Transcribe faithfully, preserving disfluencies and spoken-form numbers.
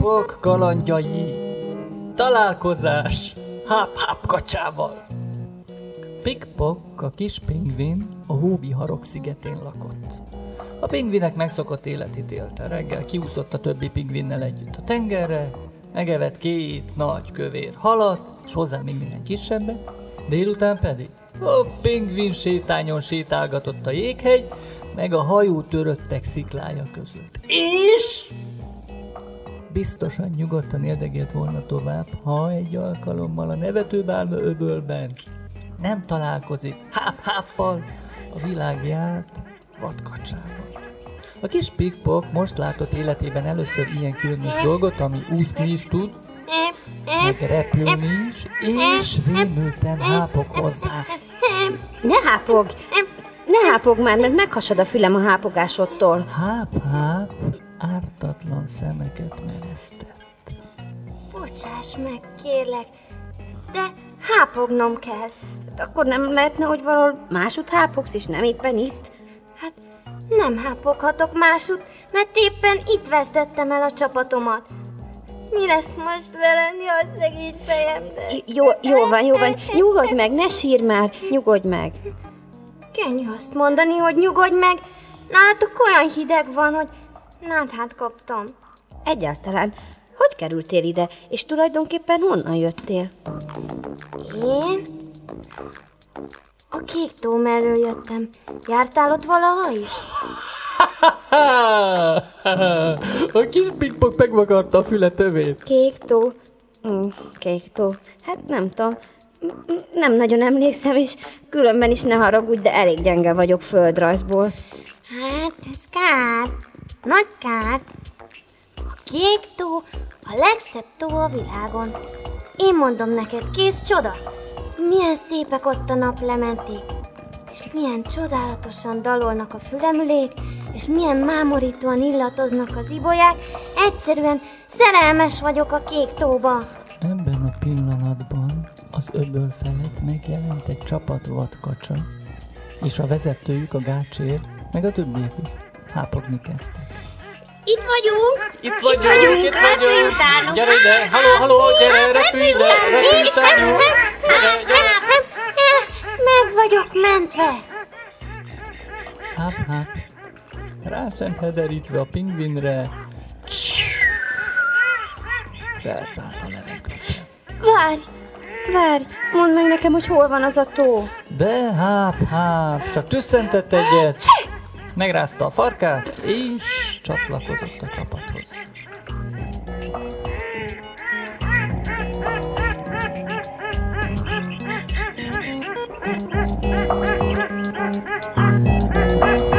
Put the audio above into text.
Pickpock kalandjai. Találkozás Háp-Háp kacsával. Pickpock, a kis pingvin, a hóviharok szigetén lakott. A pingvinek megszokott életét élte. Reggel kiúszott a többi pingvinnel együtt a tengerre, megevett két nagy kövér halat, és hozzá még minden kisebbet, délután pedig a pingvin sétányon sétálgatott a jéghegy, meg a hajó töröttek sziklája között. És biztosan nyugodtan érdegélt volna tovább, ha egy alkalommal a nevetőbálma öbölben nem találkozik Háp-Háppal, a világ járt vadkacsával. A kis Pickpock most látott életében először ilyen különös dolgot, ami úszni is tud, meg repülni is, és rémülten hápog hozzá. Ne hápog! Ne hápog már, mert meghasad a fülem a hápogásodtól. Háp-Háp ártatlan szemeket meresztett. Bocsáss meg, kérlek, de hápognom kell. Akkor nem lehetne, hogy valahol másút hápogsz, és nem éppen itt? Hát nem hápoghatok másút, mert éppen itt vesztettem el a csapatomat. Mi lesz most velem, jaj, szegény fejem, de... Jó, jó van, jó van. Nyugodj meg, ne sírj már, nyugodj meg. Könnyű azt mondani, hogy nyugodj meg. Nálatok olyan hideg van, hogy náthát kaptam. Egyáltalán. Hogy kerültél ide, és tulajdonképpen honnan jöttél? Én? A kék tó mellől jöttem. Jártál ott valaha is? A kis Pickpock megvakarta a füle tövét. Kék tó? Mm, kék tó. Hát nem tudom. Nem nagyon emlékszem, és különben is ne haragudj, de elég gyenge vagyok földrajzból. Hát ez kár. Nagy kár. A kék tó a legszebb tó a világon. Én mondom neked, kész csoda. Milyen szépek ott a naplementék, és milyen csodálatosan dalolnak a fülemülék, és milyen mámorítóan illatoznak az ibolyák. Egyszerűen szerelmes vagyok a kék tóba. Ebben a pillanatban az öböl felett megjelent egy csapat vadkacsa, és a vezetőjük, a gácsér, meg a többiek is hápogni kezdtek. Itt vagyunk! Itt vagyunk, itt vagyunk! Itt vagyunk. Gyere ide! Halló, halló, gyere, repülj ide! Repülj utánunk! Gyere, gyere! Meg vagyok mentve! Háp-Háp rá sem hederítve a pingvinre, felszállt a levegőbe. Várj! Várj! Mondd meg nekem, hogy hol van az a tó. De Háp-Háp csak tüsszentett egyet, megrázta a farkát, és csatlakozott a csapathoz. Thank you.